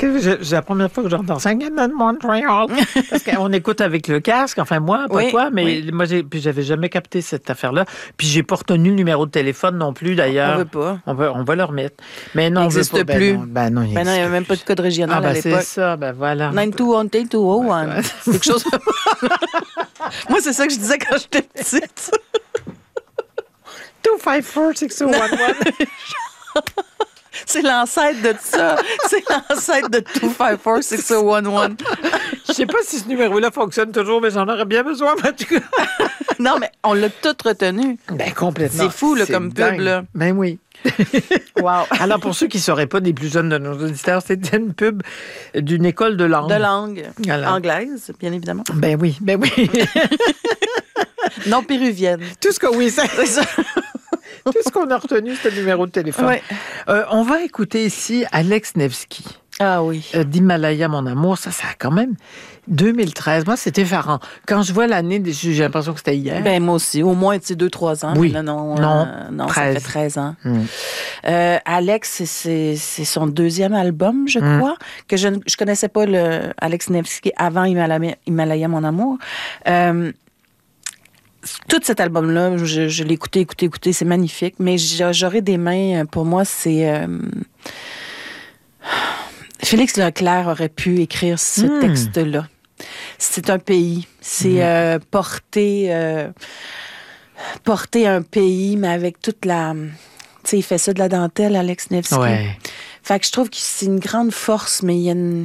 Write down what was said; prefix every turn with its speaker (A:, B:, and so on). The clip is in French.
A: c'est la première fois que j'entends ça. Montréal. Parce qu'on écoute avec le casque, enfin moi, pas toi, mais moi, puis j'avais jamais capté cette affaire-là. Puis j'ai pas retenu le numéro de téléphone non plus, d'ailleurs.
B: On veut pas.
A: On va le remettre. Mais non,
B: il n'existe plus.
A: Il
B: n'y avait même pas de code régional à l'époque.
A: C'est ça, voilà.
B: 921-201. C'est quelque chose... Moi, c'est ça que je disais quand j'étais petite.
A: 254-6011.
B: C'est l'ancêtre de ça. C'est l'ancêtre de 254-6011.
A: Je sais pas si ce numéro-là fonctionne toujours, mais j'en aurais bien besoin, en tout cas.
B: Non, mais on l'a tout retenu.
A: Complètement.
B: C'est fou, là, comme pub, là.
A: Ben oui.
B: Wow.
A: Alors, pour ceux qui ne sauraient pas, des plus jeunes de nos auditeurs, c'était une pub d'une école de langue.
B: De langue. Anglaise, bien évidemment.
A: Ben oui.
B: Non péruvienne.
A: Tout ce qu'on... Oui, c'est ça. Tout ce qu'on a retenu, c'est le numéro de téléphone.
B: Ouais.
A: On va écouter ici Alex Nevsky.
B: Ah oui.
A: D'Himalaya, mon amour. Ça a quand même... 2013. Moi, c'était effarant. Quand je vois l'année, j'ai l'impression que c'était hier.
B: Ben moi aussi. Au moins, 2-3 ans.
A: Oui.
B: Non,
A: 13.
B: Ça fait 13 ans. Alex, c'est son deuxième album, je crois, que je connaissais pas Alex Nevsky avant Himalaya, mon amour. Tout cet album-là, je l'ai écouté, c'est magnifique. Mais j'aurais des mains, pour moi, c'est... Félix Leclerc aurait pu écrire ce texte-là. C'est un pays. C'est porter un pays, mais avec toute la... Tu sais, il fait ça de la dentelle, Alex Nevsky.
A: Ouais.
B: Fait que je trouve que c'est une grande force, mais il y a une